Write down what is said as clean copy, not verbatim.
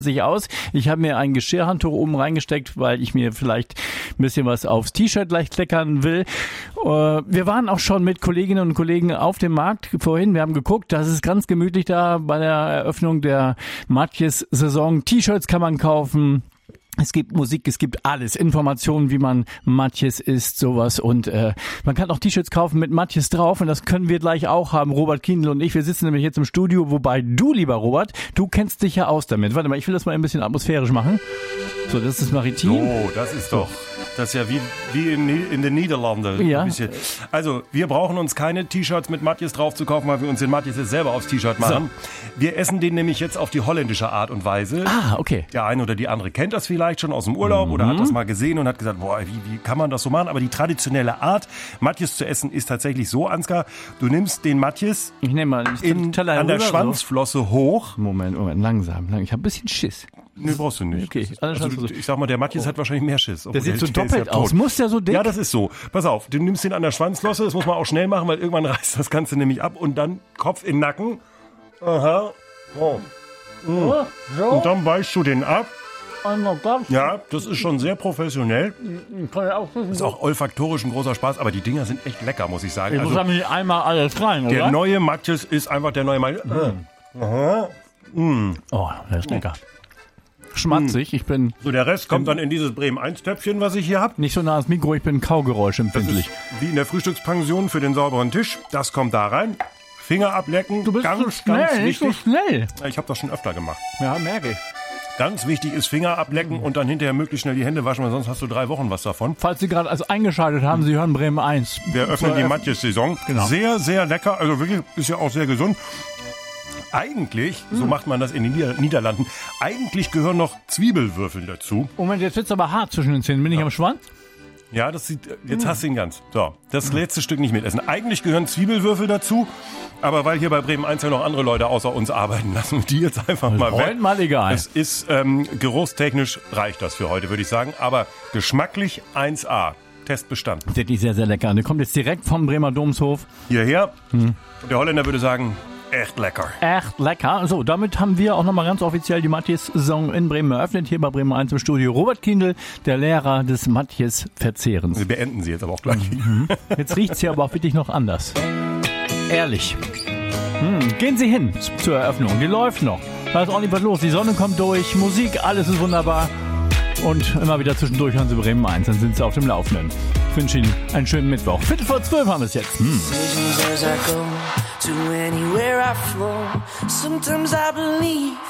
sich aus. Ich habe mir ein Geschirrhandtuch oben reingesteckt, weil ich mir vielleicht ein bisschen was aufs T-Shirt gleich kleckern will. Wir waren auch schon mit Kolleginnen und Kollegen auf dem Markt vorhin. Wir haben geguckt, das ist ganz gemütlich da bei der Eröffnung der Matjes-Saison. T-Shirts kann man kaufen. Es gibt Musik, es gibt alles. Informationen, wie man Matjes isst, sowas. Und man kann auch T-Shirts kaufen mit Matjes drauf. Und das können wir gleich auch haben, Robert Kienl und ich. Wir sitzen nämlich jetzt im Studio, wobei du, lieber Robert, du kennst dich ja aus damit. Warte mal, ich will das mal ein bisschen atmosphärisch machen. So, das ist maritim. Oh, das ist doch... Das ist ja wie in den Niederlanden. Ja. Also, wir brauchen uns keine T-Shirts mit Matjes drauf zu kaufen, weil wir uns den Matjes jetzt selber aufs T-Shirt machen. So. Wir essen den nämlich jetzt auf die holländische Art und Weise. Ah, okay. Der eine oder die andere kennt das vielleicht schon aus dem Urlaub oder hat das mal gesehen und hat gesagt, boah, wie kann man das so machen? Aber die traditionelle Art, Matjes zu essen, ist tatsächlich so, Ansgar, du nimmst den Matjes an der Schwanzflosse hoch. Moment, langsam. Ich habe ein bisschen Schiss. Nee, brauchst du nicht. Okay. Also, ich sag mal, der Matjes hat wahrscheinlich mehr Schiss. Der sieht so doppelt aus. Muss der so dick? Ja, das ist so. Pass auf, du nimmst den an der Schwanzflosse, das muss man auch schnell machen, weil irgendwann reißt das Ganze nämlich ab und dann Kopf in den Nacken. Aha. Oh. So. Und dann beißt du den ab. Ja, das ist schon sehr professionell. Das ist auch olfaktorisch ein großer Spaß, aber die Dinger sind echt lecker, muss ich sagen. Ich muss nicht einmal alles rein, oder? Der neue Matjes ist einfach der neue Matjes. Aha. Oh, der ist lecker. Schmatzig, ich bin... So, der Rest kommt dann in dieses Bremen-1-Töpfchen, was ich hier habe. Nicht so nah ans Mikro, ich bin Kaugeräuschempfindlich. Das ist wie in der Frühstückspension für den sauberen Tisch. Das kommt da rein. Finger ablecken. Du bist ganz, so schnell, ganz nicht wichtig. so schnell. Ich habe das schon öfter gemacht. Ja, merke ich. Ganz wichtig ist Finger ablecken und dann hinterher möglichst schnell die Hände waschen, weil sonst hast du 3 Wochen was davon. Falls Sie gerade eingeschaltet haben, Sie hören Bremen 1. Wir öffnen die Matjes-Saison. Genau. Sehr, sehr lecker. Also wirklich, ist ja auch sehr gesund. Eigentlich, so macht man das in den Niederlanden, eigentlich gehören noch Zwiebelwürfel dazu. Moment, jetzt wird's aber hart zwischen den Zähnen. Bin ich am Schwanz? Ja, das sieht, jetzt hast du ihn ganz. So, das letzte Stück nicht mitessen. Eigentlich gehören Zwiebelwürfel dazu, aber weil hier bei Bremen 1 ja noch andere Leute außer uns arbeiten, lassen wir die jetzt einfach mal weg. Mal egal. Es ist, geruchstechnisch reicht das für heute, würde ich sagen, aber geschmacklich 1A. Test bestanden. Wirklich sehr, sehr lecker. Der kommt jetzt direkt vom Bremer Domshof. Hierher. Und der Holländer würde sagen, echt lecker. Echt lecker. So, damit haben wir auch nochmal ganz offiziell die Matjes-Saison in Bremen eröffnet. Hier bei Bremen 1 im Studio. Robert Kienl, der Lehrer des Matjes-Verzehrens. Wir beenden sie jetzt aber auch gleich. Jetzt riecht's hier aber auch wirklich noch anders. Ehrlich. Gehen Sie hin zur Eröffnung. Die läuft noch. Da ist ordentlich was los. Die Sonne kommt durch. Musik, alles ist wunderbar. Und immer wieder zwischendurch hören Sie Bremen 1. Dann sind Sie auf dem Laufenden. Ich wünsche Ihnen einen schönen Mittwoch. 11:45 haben wir es jetzt. To anywhere I flow, sometimes I believe